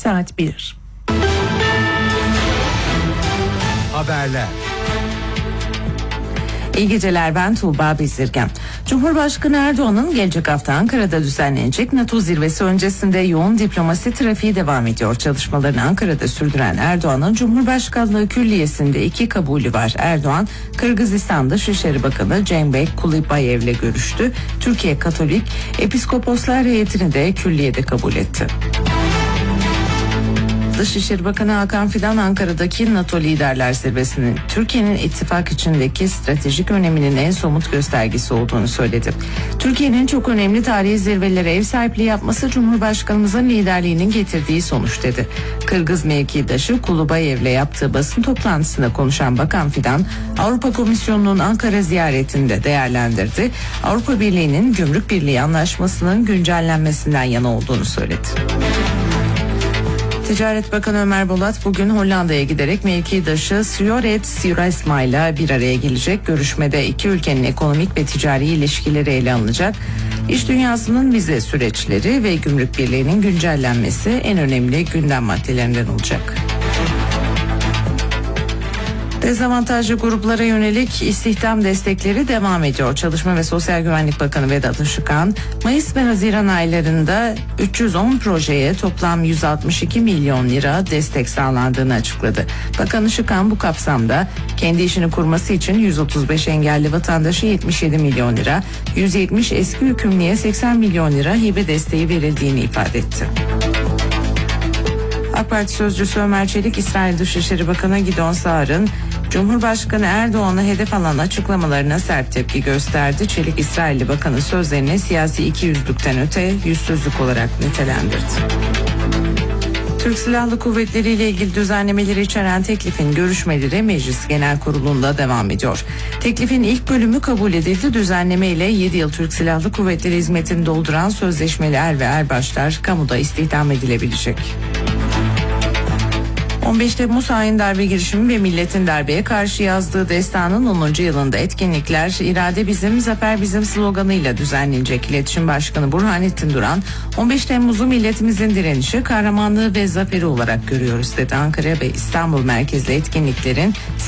saat 1. Haberler. İyi geceler, ben Tuğba Bezirgen. Cumhurbaşkanı Erdoğan'ın gelecek hafta Ankara'da düzenlenecek NATO zirvesi öncesinde yoğun diplomasi trafiği devam ediyor. Çalışmalarını Ankara'da sürdüren Erdoğan'ın Cumhurbaşkanlığı Külliyesi'nde 2 kabulü var. Erdoğan, Kırgızistan Dışişleri Bakanı Cenbek Kulibayev'le görüştü. Türkiye Katolik Episkoposlar Heyeti'ni de külliyede kabul etti. Dışişleri Bakanı Hakan Fidan, Ankara'daki NATO Liderler Zirvesi'nin Türkiye'nin ittifak içindeki stratejik öneminin en somut göstergesi olduğunu söyledi. Türkiye'nin çok önemli tarihi zirvelere ev sahipliği yapması Cumhurbaşkanımızın liderliğinin getirdiği sonuç dedi. Kırgız mevkidaşı Kulubayev'le yaptığı basın toplantısında konuşan Bakan Fidan, Avrupa Komisyonu'nun Ankara ziyaretinde değerlendirdi. Avrupa Birliği'nin Gümrük Birliği Anlaşması'nın güncellenmesinden yana olduğunu söyledi. Ticaret Bakanı Ömer Bolat bugün Hollanda'ya giderek mevkidaşı Sjoerd Siersma ile bir araya gelecek. Görüşmede iki ülkenin ekonomik ve ticari ilişkileri ele alınacak. İş dünyasının vize süreçleri ve Gümrük Birliği'nin güncellenmesi en önemli gündem maddelerinden olacak. Dezavantajlı gruplara yönelik istihdam destekleri devam ediyor. Çalışma ve Sosyal Güvenlik Bakanı Vedat Işıkhan, Mayıs ve Haziran aylarında 310 projeye toplam 162 milyon lira destek sağlandığını açıkladı. Bakan Işıkhan bu kapsamda kendi işini kurması için 135 engelli vatandaşa 77 milyon lira, 170 eski hükümlüye 80 milyon lira hibe desteği verildiğini ifade etti. AK Parti sözcüsü Ömer Çelik, İsrail Dışişleri Bakanı Gideon Saar'ın Cumhurbaşkanı Erdoğan'ı hedef alan açıklamalarına sert tepki gösterdi. Çelik, İsrailli Bakan'ın sözlerini siyasi ikiyüzlükten öte yüzsüzlük olarak nitelendirdi. Türk Silahlı Kuvvetleri ile ilgili düzenlemeleri içeren teklifin görüşmeleri Meclis Genel Kurulu'nda devam ediyor. Teklifin ilk bölümü kabul edildi. Düzenleme ile 7 yıl Türk Silahlı Kuvvetleri hizmetini dolduran sözleşmeli er ve erbaşlar kamuda istihdam edilebilecek. 15 Temmuz hain darbe girişimi ve milletin darbeye karşı yazdığı destanın 10. yılında etkinlikler "İrade bizim, zafer bizim" sloganıyla düzenlenecek. İletişim Başkanı Burhanettin Duran, 15 Temmuz'u milletimizin direnişi, kahramanlığı ve zaferi olarak görüyoruz dedi. Ankara ve İstanbul merkezli etkinliklerin